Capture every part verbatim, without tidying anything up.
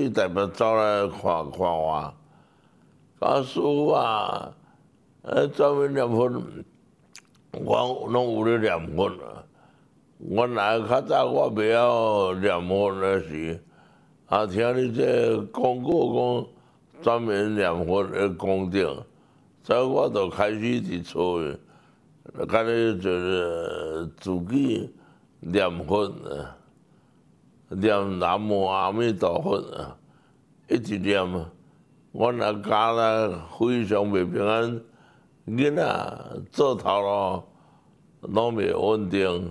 去台北走来看看我，讲师傅啊，呃，专门念佛，我拢有咧念佛啊。我若较早我袂晓念佛那时，啊，听你这广告讲专门念佛的功德，所以我就开始伫厝诶，甲你就是自己念佛啊，念南无阿弥陀佛啊，一直念啊。我若家咧非常袂平安，囡仔做头路拢袂稳定。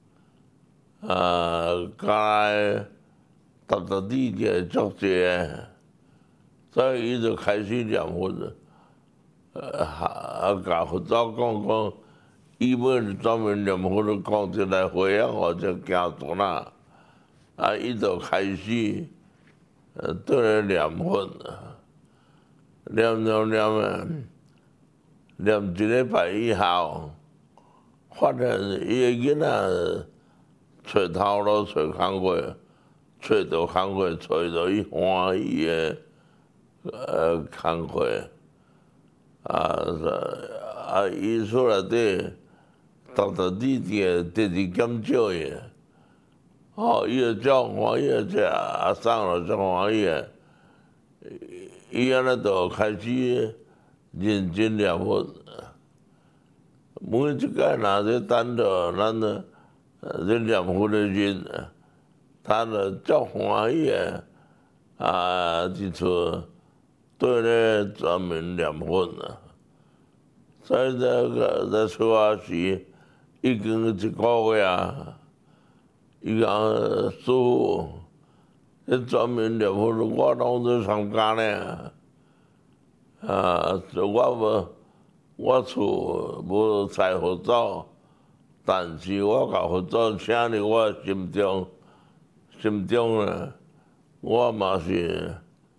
啊，家内搭搭地铁足济，所以伊就开始念佛了。呃，啊，甲佛祖讲讲，伊要专门念佛的功德来回向我这家族啦。啊，伊就开始呃对咧念佛，念念念啊，念一礼拜以后，发现伊个囡仔。找头路，找工课，找到工课，找到伊欢喜的呃工课，啊啊！伊厝内底搭搭地铁，直直减少伊，哦，伊就足欢喜的，这阿送就足欢喜的，伊安尼就开始认真念佛，每一届若是等到咱呢。这念佛的人，他呢足欢喜的啊，即厝对咧专门念佛啊。所以这个在出发时已经一个月啊，伊讲师傅，这专门念佛我拢在参加呢。啊，我无我厝无财佛祖。但是我甲佛祖请入我心中，心中呢，我嘛是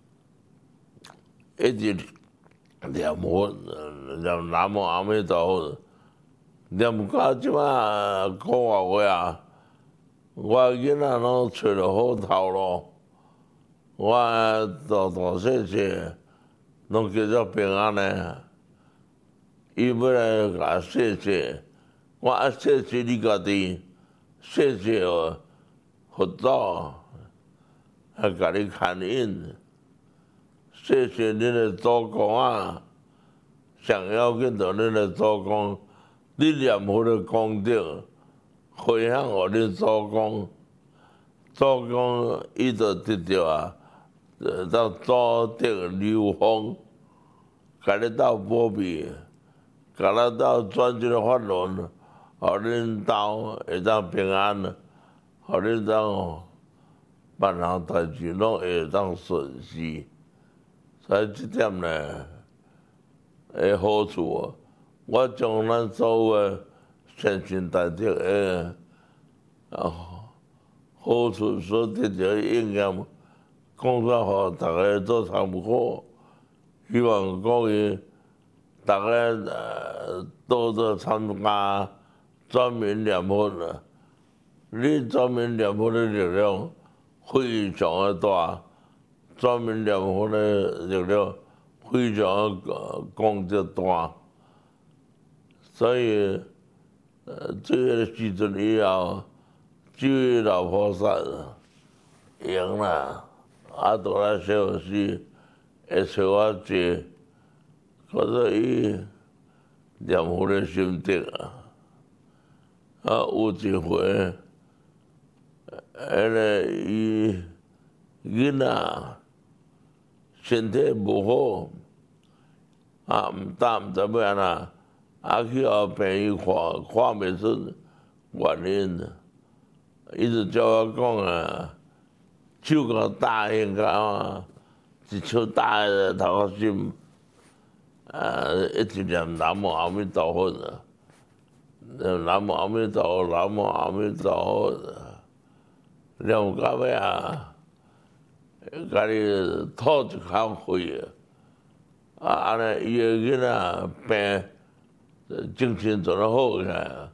一直念佛，念南无阿弥陀佛，念到即摆个外月啊，我囡仔拢找着好头路，我大大细细拢叫做平安的，伊要来甲谢谢。我啊，谢谢你家己，谢谢佛祖，啊，甲你牵引，谢谢恁的祖公啊，上要紧就恁的祖公，你念佛的功德，回向互恁祖公，祖公伊就得着啊，到祖德流芳，甲你斗保庇，甲咱斗转这个法轮。互恁兜会当平安，互恁当万项代志拢会当顺遂，所以这点呢，的好处，我将咱所有的善心大德的啊好处所得到应验，讲出互大家做参考，希望讲伊大家呃多多参加。专门念佛的，你专门念佛的力量非常的大，专门念佛的力量非常的功德大，所以呃，这个时阵以后，这位老菩萨赢啦，啊，多来小事会找我坐，可是伊念佛的心得啊。啊，有一回，迄个伊囡仔身体无好，啊，毋但毋知要安那，啊去互病院看，看袂出原因，伊就叫我讲啊，手甲打现甲啊，一手打个头壳心，啊，一直念南无阿弥陀佛啊。南无阿弥陀佛，南无阿弥陀佛，念到尾啊，家己吐一口血啊！安尼伊个囡仔病，精神就能好起来。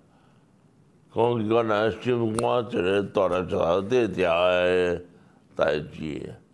讲原来心肝一个大粒石头底条的代志。